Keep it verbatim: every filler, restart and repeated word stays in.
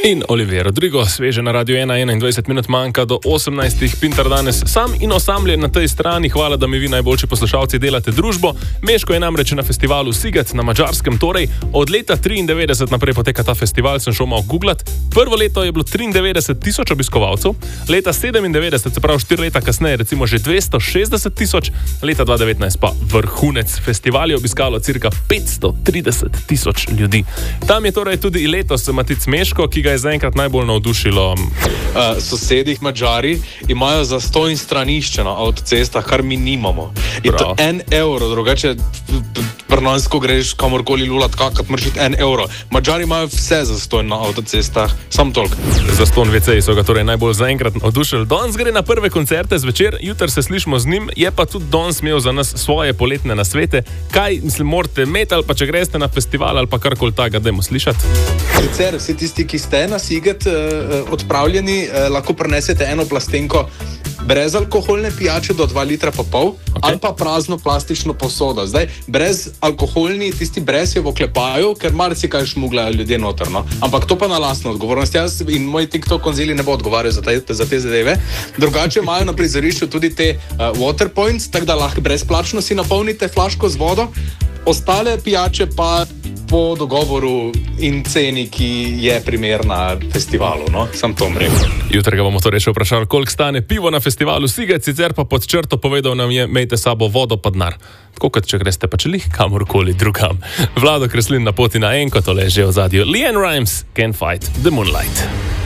In Olivier Rodrigo, sveže na Radio ena, enaindvajset minut manjka do osemnajstih, Pintar danes sam in osamljen na tej strani. Hvala, da mi vi najboljši poslušalci delate družbo. Meško je namreč na festivalu Siget na Madžarskem, torej od leta triindevetdeset naprej poteka ta festival, sem šel malo googlat. Prvo leto je bilo triindevetdeset tisoč obiskovalcev, leta sedemindevetdeset, se pravi štiri leta kasneje, recimo že dvesto šestdeset tisoč, leta dva tisoč devetnajst pa vrhunec. Festival je obiskalo cirka petsto trideset tisoč ljudi. Tam je torej tudi letos Matic Meško, ki ga je zaenkrat najbolj navdušilo. Uh, sosedih Madžari imajo zastonj stranišče na avtocestah, kar mi nimamo. In to en evro, drugače pri nas, ko greš kamorkoli lulat, kakrat mršiti en evro. Madžari imajo vse zastonj na avtocestah, sam toliko. Zastonj veceji so ga torej najbolj zaenkrat navdušili. Danes gre na prve koncerte zvečer, jutri se slišimo z njim, je pa tudi danes imel za nas svoje poletne nasvete. Kaj, mislim, morate imeti, ali pa če greste na festival ali pa karkoli takega, dajmo slišati. Sicer vsi tisti, ki ste na Siget uh, odpravljeni, uh, lahko prinesete eno plastenko brezalkoholne pijače do dva litra pa pol, okay, ali pa prazno plastično posodo. Zdaj, brezalkoholni, tisti brez je v oklepaju, ker marsikaj šmuglajo ljudje noter, no? Ampak to pa na lastno odgovornost. Jaz in moj TikTok konzili ne bo odgovarjal za, za te zadeve. Drugače imajo na prizorišču tudi te uh, water points, tako da lahko brezplačno si napolnite flaško z vodo, ostale pijače pa po dogovoru in ceni, ki je primerna festivalu, no? Sam to rekel. Jutri ga bomo torej še vprašali, koliko stane pivo na festivalu Siget, sicer pa pod črto povedal nam je, imejte sabo vodo pa denar. Tako kot če greste pa čelih kamorkoli drugam. Vlado Kreslin na poti na enko, tole je že v zadju. Leanne Rimes, Can't Fight the Moonlight.